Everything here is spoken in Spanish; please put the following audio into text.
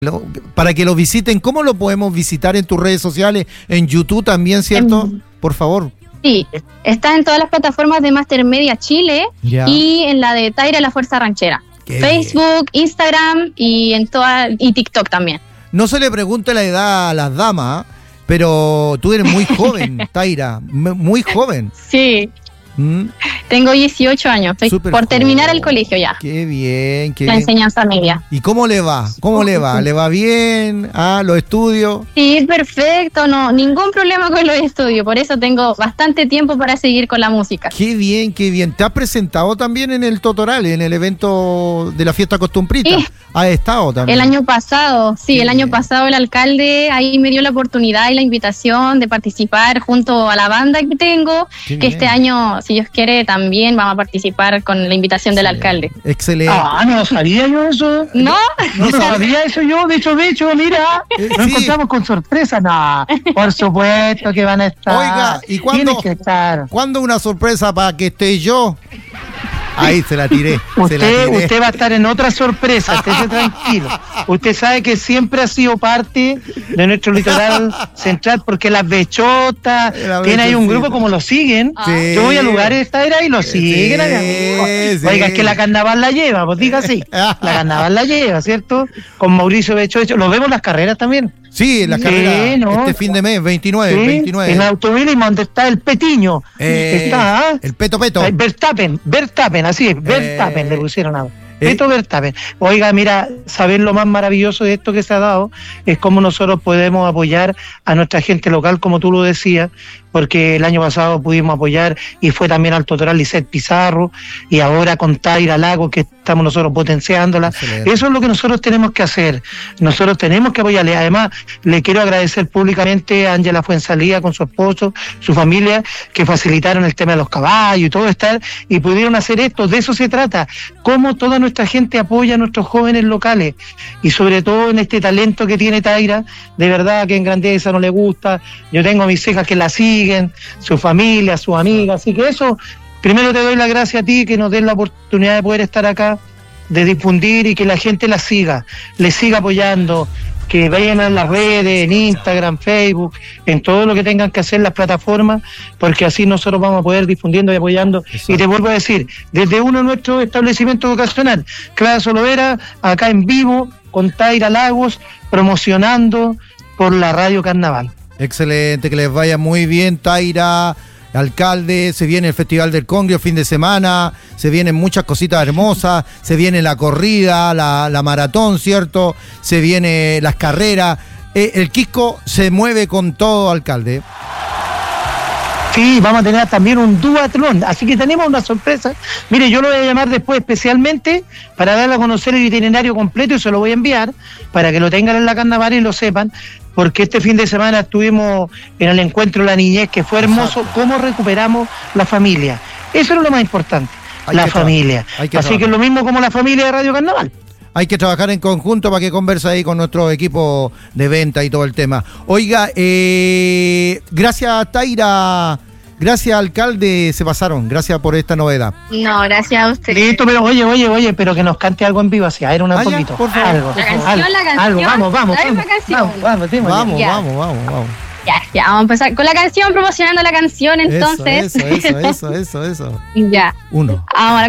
Para que lo visiten. ¿Cómo lo podemos visitar en tus redes sociales? En YouTube también, ¿cierto? Por favor. Sí, está en todas las plataformas de Master Media Chile y en la de Taira La Fuerza Ranchera. Facebook, Instagram y TikTok también. No se le pregunte la edad a las damas, pero tú eres muy joven, Taira, muy joven. Sí. Tengo 18 años, estoy por terminar el colegio ya. Qué bien, la enseñanza media. ¿Y cómo le va? ¿Le va bien? ¿Los estudios? Sí, perfecto, no, ningún problema con los estudios, por eso tengo bastante tiempo para seguir con la música. Qué bien, qué bien. ¿Te has presentado también en el Totoral, en el evento de la fiesta costumbrita? Sí. ¿Has estado también? El año pasado, sí, el año pasado el alcalde ahí me dio la oportunidad y la invitación de participar junto a la banda que tengo, que este año, si Dios quiere, también vamos a participar con la invitación del alcalde. Excelente. No sabía yo eso. ¿No? No sabía eso yo. De hecho, mira, nos encontramos con sorpresa. No, por supuesto que van a estar. Oiga, ¿y cuándo una sorpresa para que esté yo? Ahí se la tiré. Usted va a estar en otra sorpresa, estése tranquilo. Usted sabe que siempre ha sido parte de nuestro litoral central, porque las bechotas, tiene ahí un grupo como lo siguen. Sí. Yo voy a lugares esta era y lo siguen. Sí. Oiga, es que la carnaval la lleva, pues diga así. La carnaval la lleva, ¿cierto? Con Mauricio Bechocho. ¿Lo vemos las carreras también? Sí, las carreras este fin de mes, 29. En el automovilismo, donde está el Petiño. Está el Peto. Verstappen, así es, Verstappen le pusieron a Peto Verstappen. Oiga, mira, saber lo más maravilloso de esto que se ha dado es cómo nosotros podemos apoyar a nuestra gente local, como tú lo decías, porque el año pasado pudimos apoyar y fue también al Totoral Lisset Pizarro, y ahora con Taira Lago, que estamos nosotros potenciándola. Excelente. Eso es lo que nosotros tenemos que hacer. Nosotros tenemos que apoyarle. Además, le quiero agradecer públicamente a Ángela Fuenzalía con su esposo, su familia, que facilitaron el tema de los caballos y todo y pudieron hacer esto. De eso se trata. Cómo toda nuestra gente apoya a nuestros jóvenes locales, y sobre todo en este talento que tiene Taira. De verdad que en grandeza no le gusta. Yo tengo a mis hijas que la siguen, su familia, sus amigas, así que eso, primero te doy las gracias a ti, que nos den la oportunidad de poder estar acá, de difundir y que la gente la siga, le siga apoyando, que vayan a las redes, en Instagram, Facebook, en todo lo que tengan que hacer las plataformas, porque así nosotros vamos a poder difundiendo y apoyando. Exacto. Y te vuelvo a decir, desde uno de nuestros establecimientos vocacional, Clara Solovera, acá en vivo, con Taira Lagos, promocionando por la Radio Carnaval. Excelente, que les vaya muy bien, Taira, alcalde. Se viene el Festival del Congrio fin de semana, se vienen muchas cositas hermosas, se viene la corrida, la maratón, ¿cierto? Se viene las carreras. El Quisco se mueve con todo, alcalde. Sí, vamos a tener también un duatlón, así que tenemos una sorpresa. Mire, yo lo voy a llamar después especialmente para darle a conocer el itinerario completo, y se lo voy a enviar para que lo tengan en la carnaval y lo sepan, porque este fin de semana estuvimos en el encuentro de la niñez, que fue hermoso. Exacto. Cómo recuperamos la familia. Eso es lo más importante, la familia. Así que es lo mismo como la familia de Radio Carnaval. Hay que trabajar en conjunto para que converse ahí con nuestro equipo de venta y todo el tema. Oiga, gracias, Taira. Gracias, alcalde, se pasaron. Gracias por esta novedad. No, gracias a usted. Listo, pero oye, pero que nos cante algo en vivo, así, a ver, un poquito. Por favor. Algo, vamos. Vamos. Ya, vamos a empezar con la canción, promocionando la canción, entonces. Eso. Ya. Uno. Vamos a